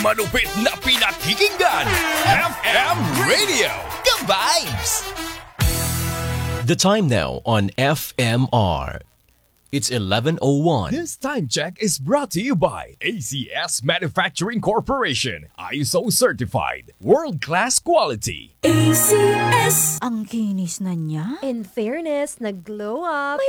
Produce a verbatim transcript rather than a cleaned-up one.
Malupit na pinakikinggan, F M Radio, The Vibes! The time now on F M R. It's eleven oh one. This time check is brought to you by A C S Manufacturing Corporation, I S O certified, world-class quality. A C S. Ang kinis na niya. In fairness, nag-glow up. May